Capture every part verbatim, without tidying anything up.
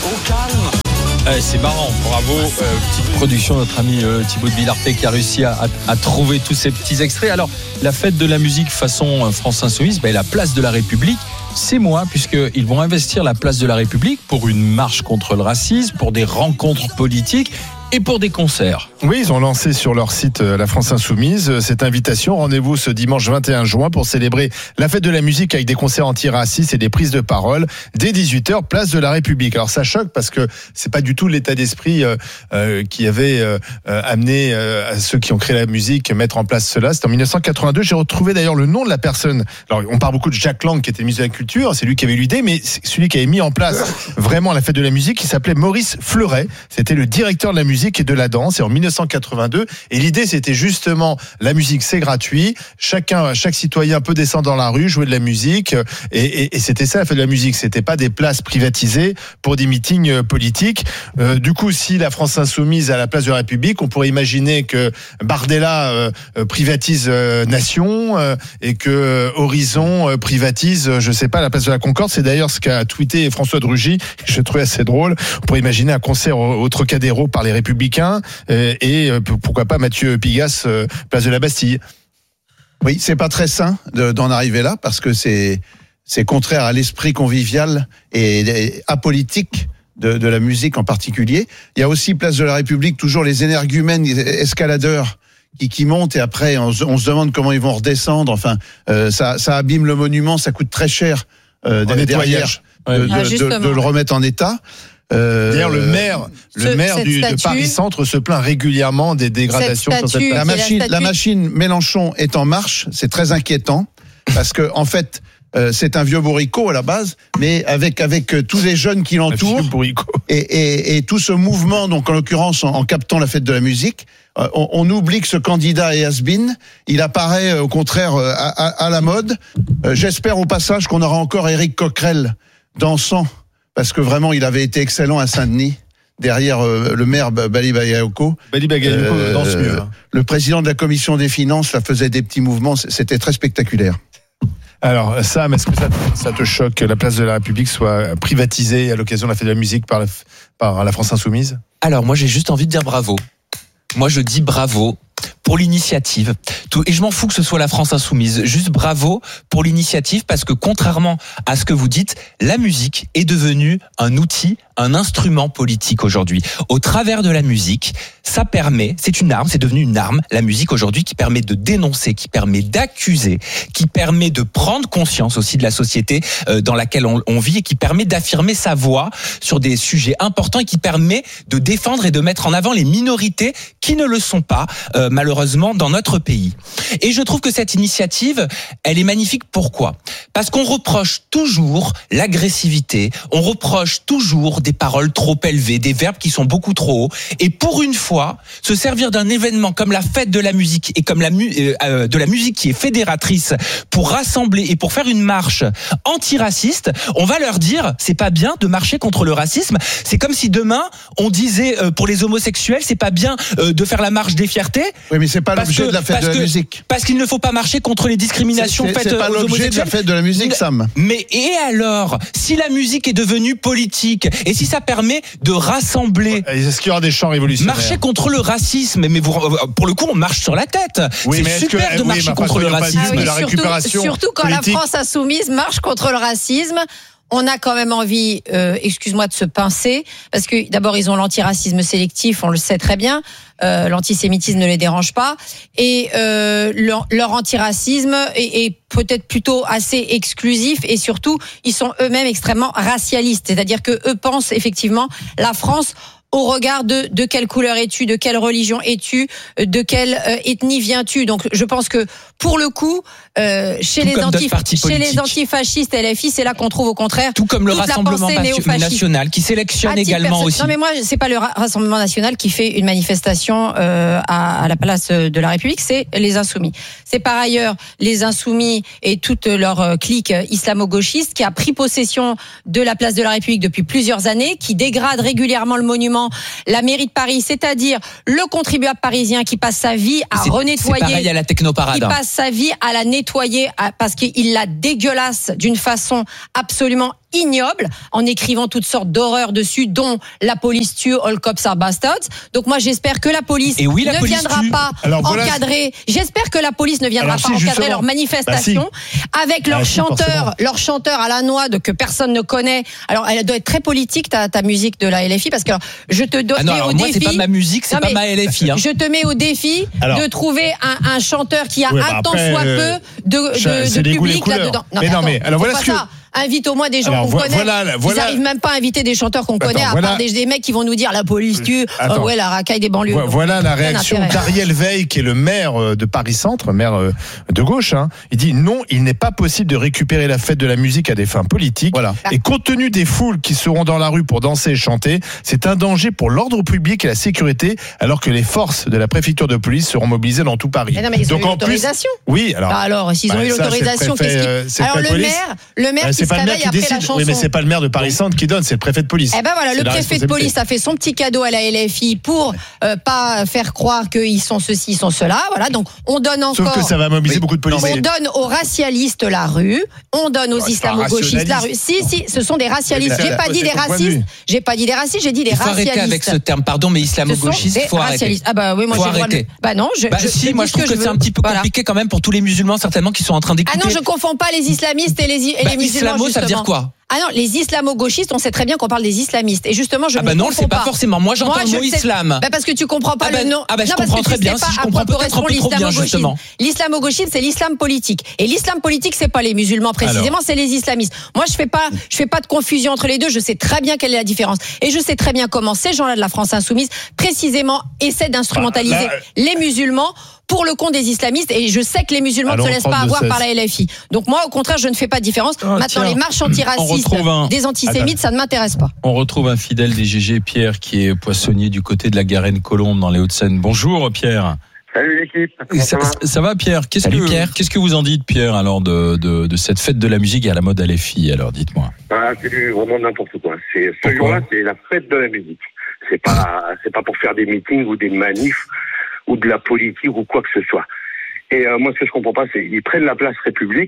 Au calme. Euh, c'est marrant, bravo, euh, petite production, notre ami euh, Thibaut de Villartay qui a réussi à, à, à trouver tous ces petits extraits. Alors, la fête de la musique façon euh, France Insoumise, ben, la place de la République, c'est moi, puisqu'ils vont investir la place de la République pour une marche contre le racisme, pour des rencontres politiques et pour des concerts. Oui, ils ont lancé sur leur site La France Insoumise cette invitation. Rendez-vous ce dimanche vingt et un juin pour célébrer la fête de la musique avec des concerts antiracistes et des prises de parole dès dix-huit heures, place de la République. Alors ça choque parce que c'est pas du tout l'état d'esprit euh, euh, qui avait euh, amené euh, à ceux qui ont créé la musique mettre en place cela. C'était en dix-neuf cent quatre-vingt-deux. J'ai retrouvé d'ailleurs le nom de la personne. Alors on parle beaucoup de Jacques Lang qui était ministre de la Culture, c'est lui qui avait eu l'idée, mais c'est celui qui avait mis en place vraiment la fête de la musique, qui s'appelait Maurice Fleuret. C'était le directeur de la musique et de la danse, et en dix-neuf cent quatre-vingt-deux, et l'idée c'était justement la musique c'est gratuit, chacun, chaque citoyen peut descendre dans la rue, jouer de la musique, et, et, et c'était ça la fête de la musique, c'était pas des places privatisées pour des meetings politiques. Euh, du coup, si la France Insoumise à la place de la République, on pourrait imaginer que Bardella euh, privatise euh, Nation euh, et que Horizon euh, privatise, euh, je sais pas, la place de la Concorde. C'est d'ailleurs ce qu'a tweeté François de Rugy, je trouvais assez drôle. On pourrait imaginer un concert au, au Trocadéro par les Républicains euh, et euh, pourquoi pas Mathieu Pigasse, euh, place de la Bastille. Oui, c'est pas très sain de, d'en arriver là parce que c'est c'est contraire à l'esprit convivial et, et apolitique de, de la musique en particulier. Il y a aussi place de la République toujours les énergumènes escaladeurs qui, qui montent et après on, on se demande comment ils vont redescendre. Enfin, euh, ça, ça abîme le monument, ça coûte très cher euh, derrière de, de, ah, de, de, de le remettre en état. Euh, D'ailleurs, le maire, ce, le maire du, statue, de Paris Centre se plaint régulièrement des dégradations cette sur cette statue, la machine, la, la machine Mélenchon est en marche. C'est très inquiétant parce que en fait, euh, c'est un vieux bourricot à la base, mais avec avec euh, tous les jeunes qui l'entourent et, et, et tout ce mouvement, donc en l'occurrence en, en captant la fête de la musique, euh, on, on oublie que ce candidat est has-been. Il apparaît euh, au contraire euh, à, à, à la mode. Euh, j'espère au passage qu'on aura encore Éric Coquerel dansant. Parce que vraiment, il avait été excellent à Saint-Denis, derrière euh, le maire Bali Bagayoko. Bali Bagayoko euh, danse mieux. Hein. Le président de la commission des finances là, faisait des petits mouvements, c'était très spectaculaire. Alors Sam, est-ce que ça, ça te choque que la place de la République soit privatisée à l'occasion de la fête de la musique par la, par la France Insoumise ? Alors moi j'ai juste envie de dire bravo. Moi je dis bravo pour l'initiative. Tout, et je m'en fous que ce soit la France Insoumise. Juste bravo pour l'initiative parce que contrairement à ce que vous dites, la musique est devenue un outil, un instrument politique aujourd'hui. Au travers de la musique, ça permet, c'est une arme, c'est devenu une arme, la musique aujourd'hui qui permet de dénoncer, qui permet d'accuser, qui permet de prendre conscience aussi de la société dans laquelle on, on vit et qui permet d'affirmer sa voix sur des sujets importants et qui permet de défendre et de mettre en avant les minorités qui ne le sont pas, euh, malheureusement, dans notre pays. Et je trouve que cette initiative, elle est magnifique. Pourquoi ? Parce qu'on reproche toujours l'agressivité, on reproche toujours des paroles trop élevées, des verbes qui sont beaucoup trop hauts. Et pour une fois, se servir d'un événement comme la fête de la musique et comme la mu- euh, de la musique qui est fédératrice pour rassembler et pour faire une marche antiraciste, on va leur dire c'est pas bien de marcher contre le racisme. C'est comme si demain on disait euh, pour les homosexuels c'est pas bien euh, de faire la marche des fiertés. Oui, mais c'est pas parce l'objet que, de la fête de la que, musique. Parce qu'il ne faut pas marcher contre les discriminations c'est, c'est, faites c'est pas aux l'objet de la fête de la musique, Sam. Mais et alors, si la musique est devenue politique et si ça permet de rassembler, est-ce qu'il y aura des chants révolutionnaires ? Marcher contre le racisme, mais vous, pour le coup, on marche sur la tête. Oui, c'est mais super que, de oui, marcher contre le racisme. Ah oui, de la surtout, récupération surtout quand politique. la France Insoumise marche contre le racisme. On a quand même envie, euh, excuse-moi, de se pincer, parce que d'abord ils ont l'antiracisme sélectif, on le sait très bien, euh, l'antisémitisme ne les dérange pas, et euh, leur, leur antiracisme est, est peut-être plutôt assez exclusif, et surtout ils sont eux-mêmes extrêmement racialistes, c'est-à-dire que eux pensent effectivement la France au regard de de quelle couleur es-tu, de quelle religion es-tu, de quelle euh, ethnie viens-tu. Donc je pense que pour le coup, euh, chez les anti chez les antifascistes L F I, c'est là qu'on trouve au contraire tout comme le Rassemblement national qui sélectionne également personne. aussi. Non mais moi c'est pas le Rassemblement national qui fait une manifestation euh, à, à la place de la République, c'est les Insoumis. C'est par ailleurs les Insoumis et toute leur clique islamo-gauchiste qui a pris possession de la place de la République depuis plusieurs années, qui dégrade régulièrement le monument, la mairie de Paris, c'est-à-dire le contribuable parisien qui passe sa vie à c'est, renettoyer. C'est pareil à la technoparade. Il passe sa vie à la nettoyer à, parce qu'il la dégueulasse d'une façon absolument ignoble en écrivant toutes sortes d'horreurs dessus, dont la police tue, all cops are bastards. Donc moi j'espère que la police Et oui, la ne police viendra tue. pas Alors, voilà. encadrer. J'espère que la police ne viendra Alors, pas si, encadrer justement. leurs manifestations Bah, avec leurs Ah, si, chanteurs, forcément. leurs chanteurs à la noix de que personne ne connaît. Alors elle doit être très politique ta, ta musique de la L F I parce que alors, je te donne Ah non, au alors moi défi. c'est pas ma musique, c'est Non, pas mais ma L F I. Hein. Je te mets au défi Alors. de trouver un, un chanteur qui a Ouais, un bah tant après, soit euh, peu de, ça, de, c'est de les goûts, les public couleurs. là-dedans. Mais non, mais, alors c'est voilà pas ce que- ça. Invite au moins des gens Alors, qu'on vo- connaît. voilà, voilà. Ils n'arrivent même pas à inviter des chanteurs qu'on connaît, à voilà. part des, des mecs qui vont nous dire la police tue, Attends. oh ouais, la racaille des banlieues. Vo- Voilà la Aucun réaction intérêt. d'Ariel Veil, qui est le maire euh, de Paris-Centre, maire euh, de gauche. Hein. Il dit non, il n'est pas possible de récupérer la fête de la musique à des fins politiques. Voilà. Et compte tenu des foules qui seront dans la rue pour danser et chanter, c'est un danger pour l'ordre public et la sécurité, alors que les forces de la préfecture de police seront mobilisées dans tout Paris. Mais non, mais ils ont eu en plus, l'autorisation. oui, alors. Bah alors, s'ils ont bah, eu ça, c'est le l'autorisation, préfet, qu'est-ce qu'ils... euh, c'est le Alors le préfet de police. maire, le maire Euh, qui c'est se pas le maire réveille qui après la décide. chanson. Oui, mais c'est pas le maire de Paris-Centre qui donne, c'est le préfet de police. Eh ben voilà, C'est le la préfet de responsabilité. police a fait son petit cadeau à la L F I pour euh, pas faire croire qu'ils sont ceci, ils sont cela. Voilà, donc on donne encore. Sauf que ça va mobiliser Oui. beaucoup de policiers. On donne aux racialistes la rue, on donne aux Oh, c'est pas islamo-gauchistes la rue. rationaliste. Si, si, ce sont des racialistes. Mais J'ai ça, pas ça, dit c'est des ton point de racistes. vue. J'ai pas dit des racistes, j'ai dit des Il faut arrêter racialistes. avec ce terme. Pardon, mais Ce sont islamo-gauchiste, des faut arrêter. racialistes. Ah bah oui, moi Faut j'ai le droit de le- arrêter. Bah non, je. Bah je, si, je moi dis je trouve ce que, je c'est veux. un petit peu Voilà. compliqué quand même pour tous les musulmans certainement qui sont en train Ah d'écouter. non, je confonds pas les islamistes et les, et Bah, les musulmans. islamo, ça veut dire justement. quoi? Ah non, les islamo-gauchistes, on sait très bien qu'on parle des islamistes. Et justement, je Ah ne bah non, confonds c'est pas forcément. Moi, j'entends Moi, le je mot sais- islam. Bah parce que tu comprends pas Ah bah, le nom. ah bah, je Non, parce comprends que tu très bien. sais Si je pas à comprends quoi peut-être un correspond peu trop bien, l'islamo-gauchisme. justement. L'islamo-gauchisme, c'est l'islam politique. Et l'islam politique, c'est pas les musulmans précisément, c'est les islamistes. Moi, je fais pas, je fais pas de confusion entre les deux. Je sais très bien quelle est la différence. Et je sais très bien comment ces gens-là de la France insoumise, précisément, essaient d'instrumentaliser Bah, là, les musulmans pour le compte des islamistes. Et je sais que les musulmans Allons, ne se laissent pas trente-deux avoir seize. par la L F I. Donc moi, au contraire, je ne fais pas de différence. Ah, Maintenant, tiens, les marches on antiracistes retrouve un- des antisémites, ça ne m'intéresse pas. On retrouve un fidèle des G G, Pierre, qui est poissonnier du côté de la Garenne-Colombe dans les Hauts-de-Seine. Bonjour Pierre. Salut l'équipe. Comment Ça, ça va ça va Pierre? Qu'est-ce Salut, que, Pierre. Qu'est-ce que vous en dites Pierre alors de, de, de cette fête de la musique à la mode à L F I? Alors dites-moi. Ah, c'est du- vraiment n'importe quoi. C'est, ce Pourquoi jour-là, c'est la fête de la musique. C'est pas, c'est pas pour faire des meetings ou des manifs ou de la politique ou quoi que ce soit. Et euh, moi, ce que je comprends pas, c'est ils prennent la place République.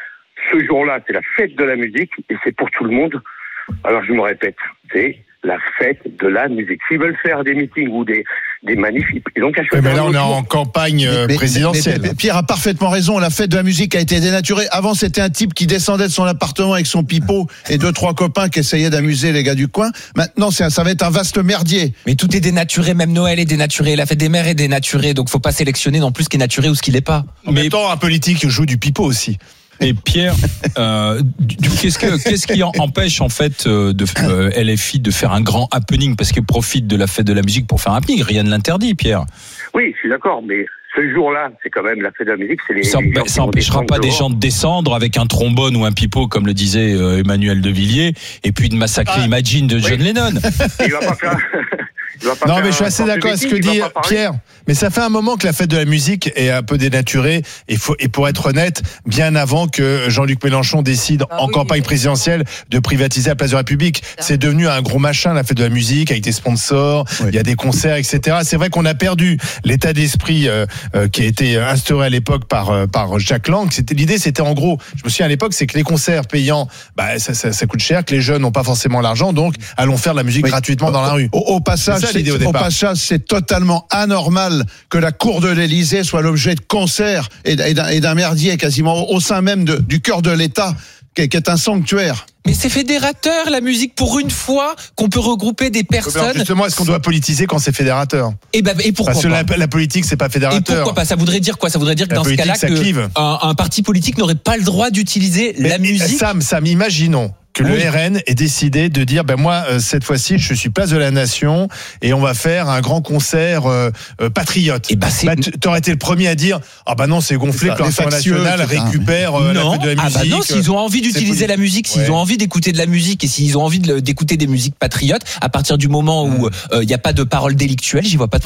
Ce jour-là, c'est la fête de la musique et c'est pour tout le monde. Alors, je me répète, c'est la fête de la musique. S'ils veulent faire des meetings ou des, des manifs, ils ont qu'à Ouais, choisir. mais là, un on est autre en jour. campagne euh, Mais- mais- présidentielle. mais- mais Pierre a parfaitement raison. La fête de la musique a été dénaturée. Avant, c'était un type qui descendait de son appartement avec son pipeau et deux, trois copains qui essayaient d'amuser les gars du coin. Maintenant, c'est un- ça va être un vaste merdier. Mais tout est dénaturé, même Noël est dénaturé, la fête des mères est dénaturée, donc faut pas sélectionner non plus ce qui est naturé ou ce qui l'est pas. En même temps, un politique joue du pipeau aussi. Et Pierre, euh, du- du- qu'est-ce que qu'est-ce qui en- empêche en fait euh, de euh, L F I de faire un grand happening parce qu'il profite de la fête de la musique pour faire un happening? Rien ne l'interdit, Pierre. Oui, je suis d'accord, mais ce jour-là, c'est quand même la fête de la musique. C'est les, Ça, les gens qui ça vont empêchera descendre pas des dehors. gens de descendre avec un trombone ou un pipeau, comme le disait euh, Emmanuel de Villiers, et puis de massacrer Ah, Imagine de John oui. Lennon. Il va pas faire. Il va pas Non, faire mais je suis un assez sport d'accord avec ce que public, il dit va pas parler. Pierre. Mais ça fait un moment que la fête de la musique est un peu dénaturée. Et, faut, et pour être honnête, bien avant que Jean-Luc Mélenchon décide Ah en oui. campagne présidentielle de privatiser la place de la République, c'est devenu un gros machin, la fête de la musique, avec des sponsors, Oui. il y a des concerts, et cetera. C'est vrai qu'on a perdu l'état d'esprit euh, euh, qui a été instauré à l'époque par, euh, par Jacques Lang. C'était, l'idée, c'était en gros, je me souviens à l'époque, c'est que les concerts payants, bah, ça, ça, ça coûte cher, que les jeunes n'ont pas forcément l'argent, donc allons faire de la musique Oui. gratuitement dans la rue. Au, au passage, C'est ça, l'idée au c'est, au départ. passage, c'est totalement anormal que la cour de l'Élysée soit l'objet de concerts et d'un, et d'un- et d'un merdier quasiment au, au sein même de- du cœur de l'État, qui est, qui est un sanctuaire. Mais c'est fédérateur, la musique, pour une fois qu'on peut regrouper des Alors, personnes. justement, est-ce qu'on doit politiser quand c'est fédérateur? Et, bah, et pourquoi Parce que pas la, la politique, c'est pas Et fédérateur. pourquoi pas? Ça voudrait dire quoi? Ça voudrait dire que La dans ce politique, cas-là, ça que clive. un, un parti politique n'aurait pas le droit d'utiliser Mais, la musique. Sam, Sam, imaginons que Oui. le R N ait décidé de dire, ben moi, euh, cette fois-ci, je suis place de la Nation et on va faire un grand concert euh, euh, patriote. Et bah, c'est- Bah, tu- t'aurais été le premier à dire, ah bah non, c'est gonflé C'est ça, que les l'Assemblée factieux, nationale c'est ça. récupère euh, la non, fête de la ah musique. bah non, s'ils ont envie d'utiliser politique. la musique, s'ils Ouais. ont envie d'écouter de la musique et s'ils ont envie de le- d'écouter des musiques patriotes, à partir du moment où il n'y a pas de paroles délictuelles, j'y vois pas de problème.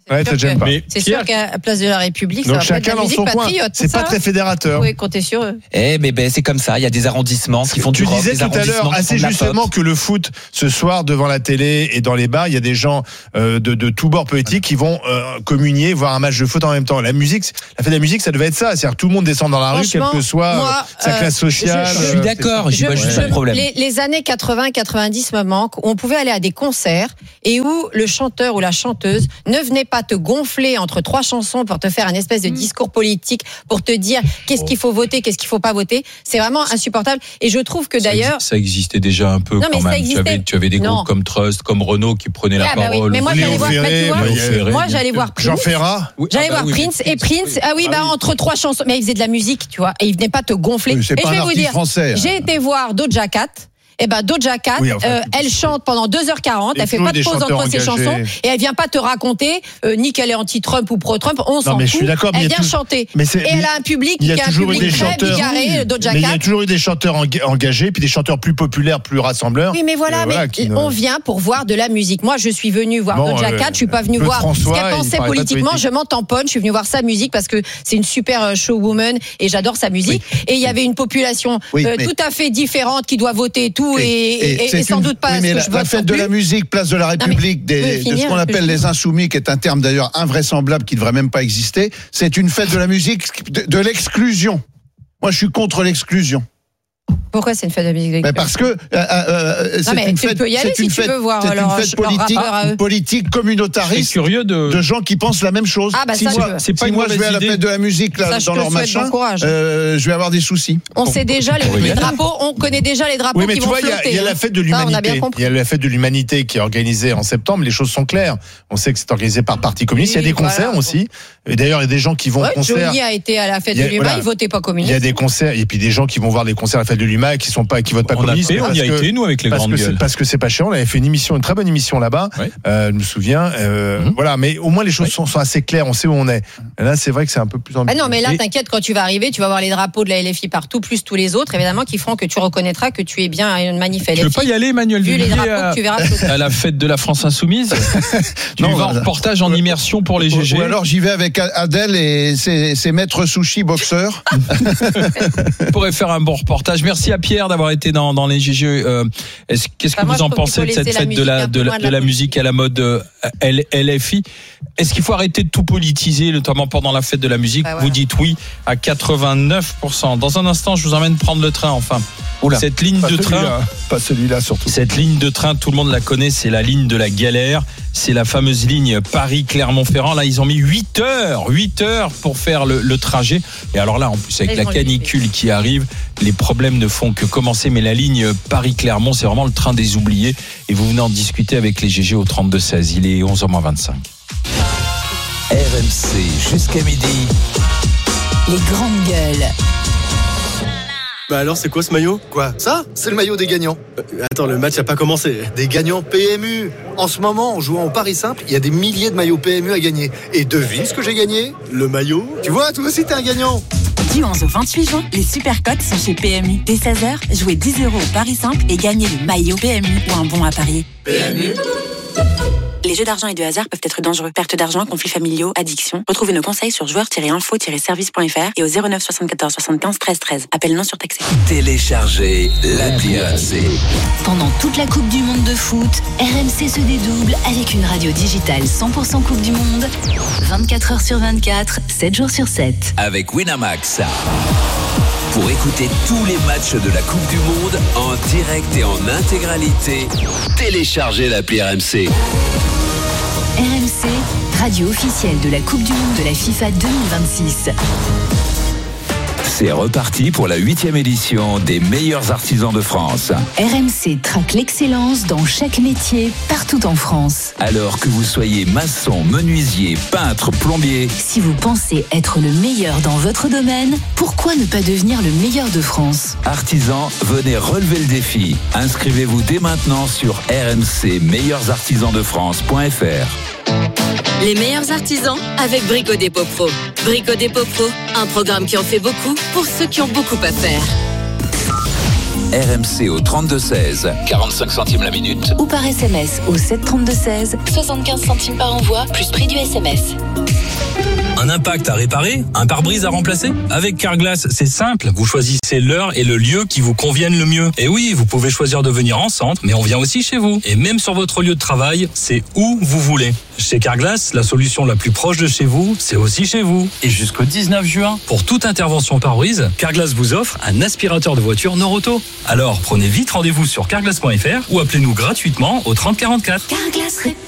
Ouais, ça te gêne pas. Mais C'est Pierre, sûr qu'à la place de la République, Donc ça va pas être de chacun la dans musique son coin. patriote. C'est pas ça, très hein. fédérateur. Vous pouvez compter sur eux. Eh mais ben c'est comme ça, il y a des arrondissements qui font du Tu rock, disais des tout à arrondissements l'heure qui assez font de la justement pop. que le foot ce soir devant la télé et dans les bars, il y a des gens euh, de, de tous bords politiques qui vont euh, communier, voir un match de foot en même temps. La musique, la fête de la musique, ça devait être ça, c'est-à-dire que tout le monde descend dans la rue, quelle Franchement, que soit moi, euh, sa euh, classe sociale. je- Je suis euh, d'accord, j'y Je- vois juste je- pas de problème. Les, les années quatre-vingts quatre-vingt-dix me manquent, où on pouvait aller à des concerts et où le chanteur ou la chanteuse ne venait pas te gonfler entre trois chansons pour te faire un espèce de discours politique, pour te dire qu'est-ce qu'il faut voter, qu'est-ce qu'il faut pas voter. C'est vraiment insupportable. Et je trouve que ça d'ailleurs... exi- ça existait déjà un peu Non, mais quand ça même. Tu existait. avais, tu avais des Non. groupes comme Trust, comme Renault qui prenaient la Ah, bah oui. parole. Mais moi, Léo j'allais voir, Ferré, bah, tu vois, Léo Ferré, moi, bien j'allais sûr. voir Jean Prince. Ferrat. Oui, J'allais ah bah voir oui, Prince mais et Prince. Ah oui, bah entre trois chansons, mais il faisait de la musique, tu vois, et il venait pas te gonfler. Oui, c'est et pas je vais un vous artiste dire, français, hein. j'ai été voir Doja Cat. Eh ben Doja Cat, Oui, enfin, euh, elle chante pendant deux heures quarante, Il y a elle fait toujours pas de des pause chanteurs entre ses engagés. chansons et elle vient pas te raconter euh, ni qu'elle est anti-Trump ou pro-Trump, on s'en mais je fout. suis d'accord, mais Elle il y a vient tout- chanter. mais c'est- Et elle a un public il qui y est a un toujours eu public des très chanteurs. bigarré, Doja Mais il y a Cat. toujours eu des chanteurs eng- engagés, puis des chanteurs plus populaires, plus rassembleurs. Oui, mais voilà, Euh, voilà, mais qui ne- on vient pour voir de la musique. Moi, je suis venue voir Bon, Doja euh, Cat, je suis pas venue Claude voir François, ce qu'elle il pensait parlait pas de politiquement, politique. je m'en tamponne, je suis venue voir sa musique parce que c'est une super euh, showwoman et j'adore sa musique. Et il y avait une population Oui, euh, mais- tout à fait différente qui doit voter et tout et, et- et c'est sans une- doute pas oui, ce mais que la, je la vote fête non de plus. la musique, place de la mais République, je des- peux de ce finir, qu'on je appelle peux les insoumis, qui est un terme d'ailleurs invraisemblable qui devrait même pas exister. C'est une fête de la musique de, de l'exclusion. Moi, je suis contre l'exclusion. Pourquoi c'est une fête de la musique? Mais parce que euh, euh, c'est mais une tu fête, peux y aller c'est si une tu fête, veux voir c'est leur- une fête leur politique, rappeur à eux. politique Je suis communautariste curieux de. de gens qui pensent la même chose. Ah, bah, si ça, moi, je veux. C'est pas si une moi je vais à la mauvaise fête idée. de la musique là, Ça, je dans te leur souhaite machin, bon courage. euh, je vais avoir des soucis. On sait déjà les, pour y les aller. drapeaux, on connaît déjà les drapeaux Oui, mais qui tu vont vois, il y a- flotter. il y, a la hein. fête de Ça, on a bien l'humanité. compris. Il y a la fête de l'humanité qui est organisée en septembre. Les choses sont claires. On sait que c'est organisé par Parti communiste. Oui, il y a des concerts voilà. aussi. Et d'ailleurs, il y a des gens qui vont Ouais, au concert. Johnny a été à la fête Il y a- de l'U M A, voilà. il votait pas Il y a communiste. des concerts et puis des gens qui vont voir des concerts à la fête de l'U M A et qui sont pas, qui votent pas On a communistes. fait, on y a parce que- été, nous, avec les parce grandes que c'est- gueules. Parce que c'est pas cher. On avait fait une émission, une très bonne émission là-bas. Ouais. Euh, je me souviens. euh, Mhm. Voilà, mais au moins les choses sont, sont assez claires. On sait où on est. Là, c'est vrai que c'est un peu plus Ah ambigu. non, mais là, Et- t'inquiète, quand tu vas arriver, tu vas voir les drapeaux de la L F I partout, plus tous les autres, évidemment, qui feront que tu reconnaîtras que tu es bien à une manif Tu veux L F I. pas y aller, Emmanuel Vu les Villiers, drapeaux à, que tu verras flotter. à la fête de la France Insoumise? Tu Non, y vas en voilà. reportage en immersion pour les Ou- G G. Ou alors j'y vais avec Adèle et ses, ses maîtres sushi boxeurs. On pourrait faire un bon reportage. Merci à Pierre d'avoir été dans, dans les G G. Euh, est-ce- Qu'est-ce que Bah, moi, vous en je trouve pensez qu'il de faut cette laisser la fête de musique la, un de peu la, loin de de la la politique. musique à la mode euh, L- LFI? Est-ce qu'il faut arrêter de tout politiser, notamment pendant la fête de la musique? Bah, voilà. Vous dites oui à quatre-vingt-neuf pour cent. Dans un instant, je vous emmène prendre le train, enfin. Oula, Cette ligne pas de train. celui-là. Pas celui-là surtout. Cette ligne de train, tout le monde la connaît, c'est la ligne de la galère. C'est la fameuse ligne Paris-Clermont-Ferrand. Là, ils ont mis huit heures, huit heures pour faire le, le trajet. Et alors là, en plus, avec Ils la ont canicule qui arrive, les problèmes ne font que commencer. Mais la ligne Paris-Clermont, c'est vraiment le train des oubliés. Et vous venez en discuter avec les G G au trente-deux seize. Il est onze heures moins vingt-cinq. R M C jusqu'à midi. Les grandes gueules. Bah alors, c'est quoi ce maillot? Quoi? Ça? C'est le maillot des gagnants. Euh, Attends, le match a pas commencé. Des gagnants P M U. En ce moment, en jouant au Paris Simple, il y a des milliers de maillots P M U à gagner. Et devine ce que j'ai gagné? Le maillot? Tu vois, toi aussi t'es un gagnant. Du onze au vingt-huit juin, les super cotes sont chez P M U. Dès seize heures, jouez dix euros au Paris Simple et gagnez le maillot P M U ou un bon à parier. P M U. Les jeux d'argent et de hasard peuvent être dangereux. Perte d'argent, conflits familiaux, addiction. Retrouvez nos conseils sur joueurs tiret info tiret service point f r et au zéro neuf soixante-quatorze soixante-quinze treize treize. Appel non surtaxé. Téléchargez l'appli R M C. Pendant toute la Coupe du Monde de foot, R M C se dédouble avec une radio digitale cent pour cent Coupe du Monde, vingt-quatre heures sur vingt-quatre, sept jours sur sept. Avec Winamax. Pour écouter tous les matchs de la Coupe du Monde en direct et en intégralité, téléchargez l'appli R M C. R M C, radio officielle de la Coupe du Monde de la FIFA deux mille vingt-six. C'est reparti pour la huitième édition des meilleurs artisans de France. R M C traque l'excellence dans chaque métier, partout en France. Alors que vous soyez maçon, menuisier, peintre, plombier, Si vous pensez être le meilleur dans votre domaine, pourquoi ne pas devenir le meilleur de France? artisans, venez relever le défi. Inscrivez-vous dès maintenant sur r m c meilleurs artisans de france point f r. Les meilleurs artisans avec Brico Dépôt Pro. Brico Dépôt Pro, un programme qui en fait beaucoup pour ceux qui ont beaucoup à faire. R M C au trente-deux seize, quarante-cinq centimes la minute. Ou par S M S au sept trente-deux seize, soixante-quinze centimes par envoi, plus prix du S M S. Un impact à réparer, un pare-brise à remplacer? Avec Carglass, c'est simple. Vous choisissez l'heure et le lieu qui vous conviennent le mieux. Et oui, vous pouvez choisir de venir en centre, mais on vient aussi chez vous. Et même sur votre lieu de travail, c'est où vous voulez. Chez Carglass, la solution la plus proche de chez vous, c'est aussi chez vous. Et jusqu'au dix-neuf juin, pour toute intervention pare-brise, Carglass vous offre un aspirateur de voiture Noroto. Alors, prenez vite rendez-vous sur carglass point f r ou appelez-nous gratuitement au trente quarante-quatre. Carglass